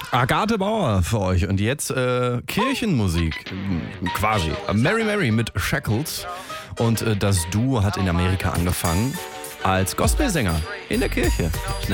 Agathe Bauer für euch. Und jetzt Kirchenmusik, quasi. Mary Mary mit Shackles. Und das Duo hat in Amerika angefangen als Gospelsänger in der Kirche.